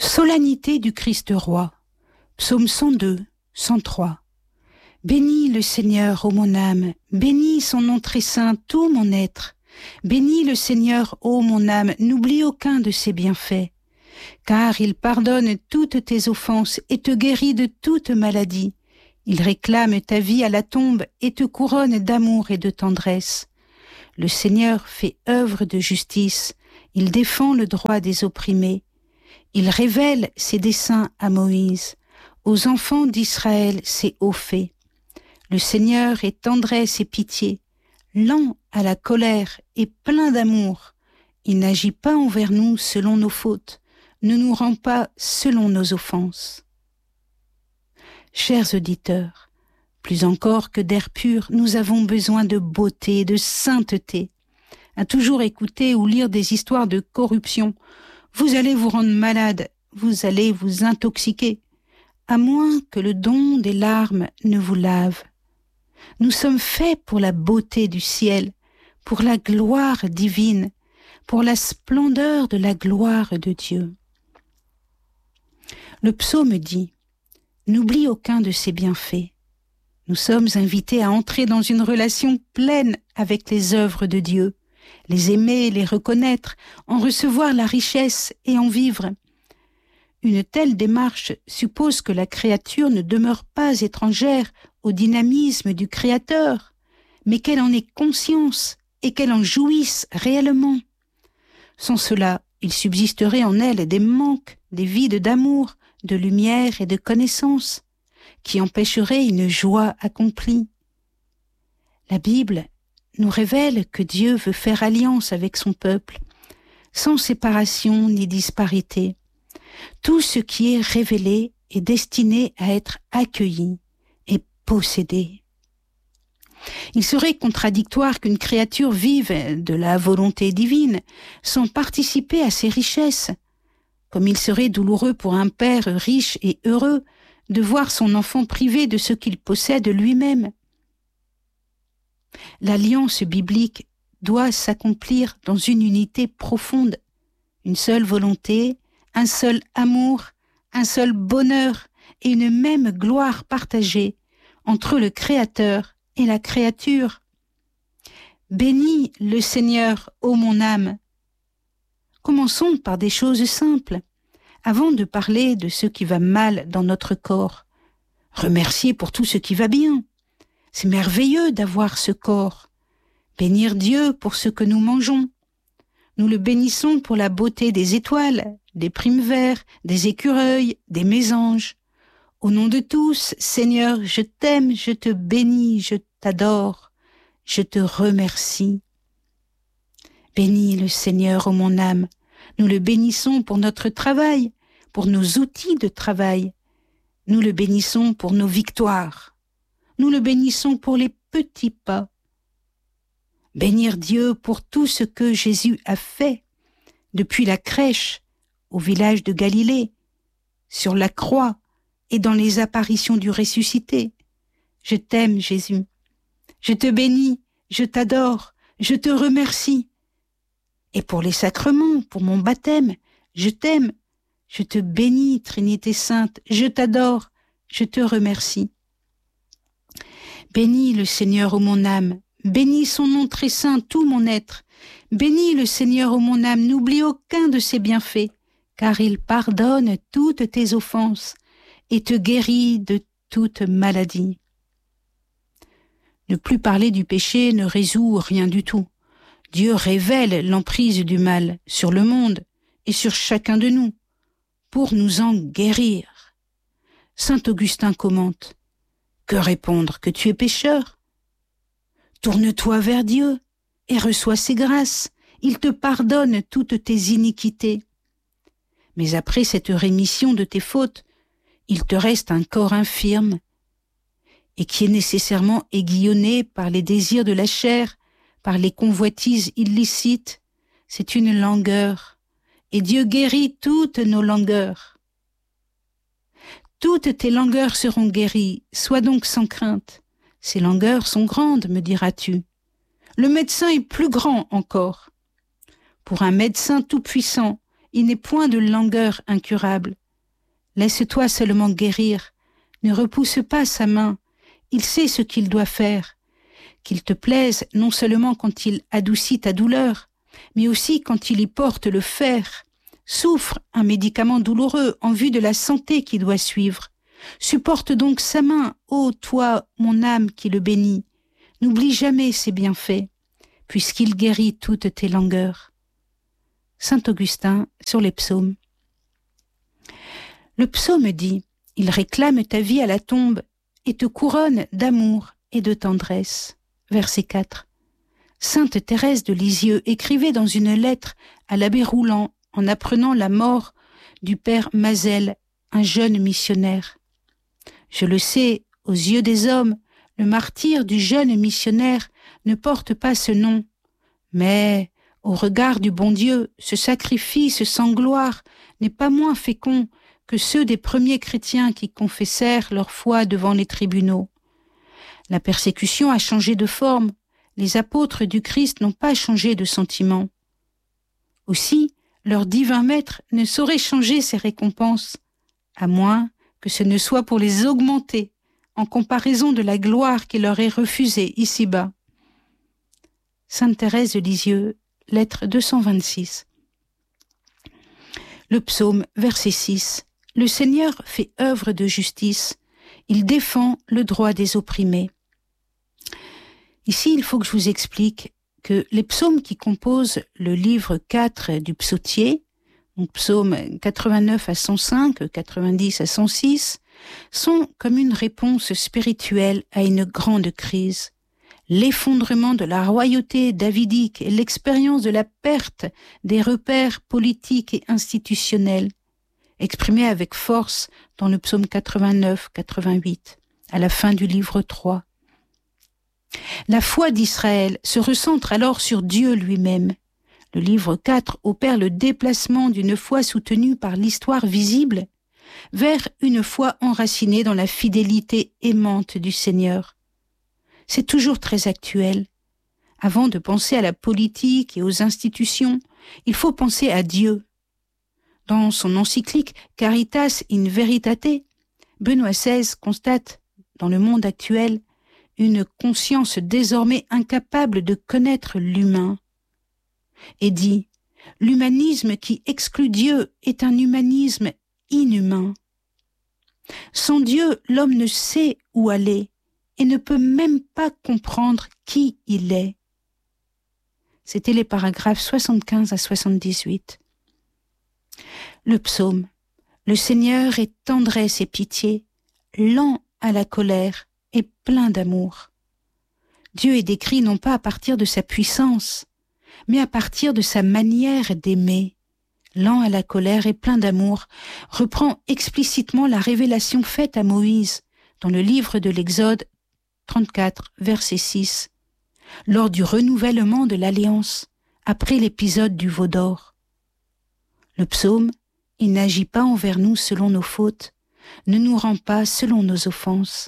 Solennité du Christ roi. Psaume 102, 103. Bénis le Seigneur, ô mon âme, bénis son nom très saint, tout mon être. Bénis le Seigneur, ô mon âme, n'oublie aucun de ses bienfaits. Car il pardonne toutes tes offenses et te guérit de toute maladie. Il réclame ta vie à la tombe et te couronne d'amour et de tendresse. Le Seigneur fait œuvre de justice, il défend le droit des opprimés. Il révèle ses desseins à Moïse, aux enfants d'Israël ses hauts faits. Le Seigneur est tendresse et pitié, lent à la colère et plein d'amour. Il n'agit pas envers nous selon nos fautes, ne nous rend pas selon nos offenses. Chers auditeurs, plus encore que d'air pur, nous avons besoin de beauté, de sainteté. À toujours écouter ou lire des histoires de corruption, vous allez vous rendre malade, vous allez vous intoxiquer, à moins que le don des larmes ne vous lave. Nous sommes faits pour la beauté du ciel, pour la gloire divine, pour la splendeur de la gloire de Dieu. Le psaume dit « N'oublie aucun de ses bienfaits ». Nous sommes invités à entrer dans une relation pleine avec les œuvres de Dieu, les aimer, les reconnaître, en recevoir la richesse et en vivre. Une telle démarche suppose que la créature ne demeure pas étrangère au dynamisme du Créateur, mais qu'elle en ait conscience et qu'elle en jouisse réellement. Sans cela, il subsisterait en elle des manques, des vides d'amour, de lumière et de connaissance, qui empêcheraient une joie accomplie. La Bible nous révèle que Dieu veut faire alliance avec son peuple, sans séparation ni disparité. Tout ce qui est révélé est destiné à être accueilli et possédé. Il serait contradictoire qu'une créature vive de la volonté divine sans participer à ses richesses, comme il serait douloureux pour un père riche et heureux de voir son enfant privé de ce qu'il possède lui-même. L'alliance biblique doit s'accomplir dans une unité profonde, une seule volonté, un seul amour, un seul bonheur et une même gloire partagée entre le Créateur et la créature. Bénis le Seigneur, ô mon âme. Commençons par des choses simples, avant de parler de ce qui va mal dans notre corps. Remercier pour tout ce qui va bien. C'est merveilleux d'avoir ce corps. Bénir Dieu pour ce que nous mangeons. Nous le bénissons pour la beauté des étoiles, des primevères, des écureuils, des mésanges. Au nom de tous, Seigneur, je t'aime, je te bénis, je t'adore, je te remercie. Bénis le Seigneur, ô mon âme. Nous le bénissons pour notre travail, pour nos outils de travail. Nous le bénissons pour nos victoires. Nous le bénissons pour les petits pas. Bénir Dieu pour tout ce que Jésus a fait, depuis la crèche au village de Galilée, sur la croix et dans les apparitions du ressuscité. Je t'aime, Jésus. Je te bénis, je t'adore, je te remercie. Et pour les sacrements, pour mon baptême, je t'aime, je te bénis, Trinité Sainte, je t'adore, je te remercie. Bénis le Seigneur, ô mon âme, bénis son nom très saint, tout mon être. Bénis le Seigneur, ô mon âme, n'oublie aucun de ses bienfaits, car il pardonne toutes tes offenses et te guérit de toute maladie. Ne plus parler du péché ne résout rien du tout. Dieu révèle l'emprise du mal sur le monde et sur chacun de nous, pour nous en guérir. Saint Augustin commente: que répondre que tu es pécheur? Tourne-toi vers Dieu et reçois ses grâces. Il te pardonne toutes tes iniquités. Mais après cette rémission de tes fautes, il te reste un corps infirme et qui est nécessairement aiguillonné par les désirs de la chair, par les convoitises illicites. C'est une langueur, et Dieu guérit toutes nos langueurs. Toutes tes langueurs seront guéries, sois donc sans crainte. Ces langueurs sont grandes, me diras-tu. Le médecin est plus grand encore. Pour un médecin tout-puissant il n'est point de langueur incurable. Laisse-toi seulement guérir, ne repousse pas sa main, il sait ce qu'il doit faire. Qu'il te plaise non seulement quand il adoucit ta douleur, mais aussi quand il y porte le fer. Souffre un médicament douloureux en vue de la santé qui doit suivre. Supporte donc sa main, ô toi, mon âme qui le bénit. N'oublie jamais ses bienfaits, puisqu'il guérit toutes tes langueurs. Saint Augustin sur les psaumes. Le psaume dit, il réclame ta vie à la tombe et te couronne d'amour et de tendresse. Verset 4. Sainte Thérèse de Lisieux écrivait dans une lettre à l'abbé Rouland en apprenant la mort du père Mazel, un jeune missionnaire. Je le sais, aux yeux des hommes, le martyre du jeune missionnaire ne porte pas ce nom, mais au regard du bon Dieu, ce sacrifice sans gloire n'est pas moins fécond que ceux des premiers chrétiens qui confessèrent leur foi devant les tribunaux. La persécution a changé de forme, les apôtres du Christ n'ont pas changé de sentiment. Aussi, leur divin maître ne saurait changer ses récompenses, à moins que ce ne soit pour les augmenter en comparaison de la gloire qui leur est refusée ici-bas. Sainte Thérèse de Lisieux, lettre 226. Le psaume, verset 6. Le Seigneur fait œuvre de justice, il défend le droit des opprimés. Ici, il faut que je vous explique que les psaumes qui composent le livre 4 du psautier, donc psaumes 89 à 105, 90 à 106, sont comme une réponse spirituelle à une grande crise. L'effondrement de la royauté davidique et l'expérience de la perte des repères politiques et institutionnels, exprimés avec force dans le psaume 89-88, à la fin du livre 3. La foi d'Israël se recentre alors sur Dieu lui-même. Le livre 4 opère le déplacement d'une foi soutenue par l'histoire visible vers une foi enracinée dans la fidélité aimante du Seigneur. C'est toujours très actuel. Avant de penser à la politique et aux institutions, il faut penser à Dieu. Dans son encyclique Caritas in Veritate, Benoît XVI constate, dans le monde actuel, une conscience désormais incapable de connaître l'humain, et dit « L'humanisme qui exclut Dieu est un humanisme inhumain. Sans Dieu, l'homme ne sait où aller et ne peut même pas comprendre qui il est. » C'était les paragraphes 75 à 78. Le psaume. Le Seigneur est tendresse et pitié, lent à la colère et plein d'amour. Dieu est décrit non pas à partir de sa puissance, mais à partir de sa manière d'aimer. Lent à la colère et plein d'amour reprend explicitement la révélation faite à Moïse dans le livre de l'Exode 34, verset 6, lors du renouvellement de l'Alliance, après l'épisode du veau d'or. Le psaume, il n'agit pas envers nous selon nos fautes, ne nous rend pas selon nos offenses.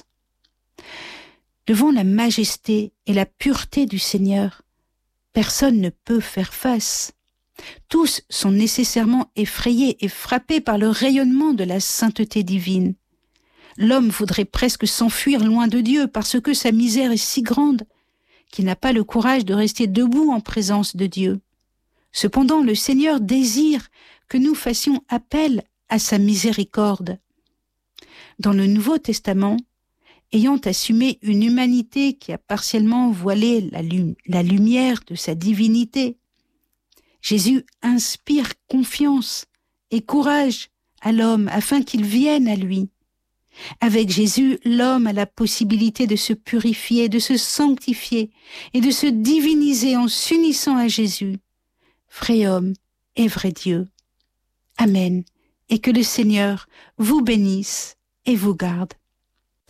Devant la majesté et la pureté du Seigneur, personne ne peut faire face. Tous sont nécessairement effrayés et frappés par le rayonnement de la sainteté divine. L'homme voudrait presque s'enfuir loin de Dieu parce que sa misère est si grande qu'il n'a pas le courage de rester debout en présence de Dieu. Cependant, le Seigneur désire que nous fassions appel à sa miséricorde. Dans le Nouveau Testament, ayant assumé une humanité qui a partiellement voilé la lumière de sa divinité, Jésus inspire confiance et courage à l'homme afin qu'il vienne à lui. Avec Jésus, l'homme a la possibilité de se purifier, de se sanctifier et de se diviniser en s'unissant à Jésus, vrai homme et vrai Dieu. Amen. Et que le Seigneur vous bénisse et vous garde.